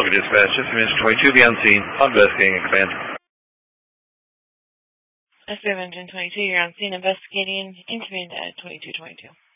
Chicago Dispatch, just Engine 22, be on scene. On investigating, expand. SBM Engine 22, you're on scene investigating. In command at 2222.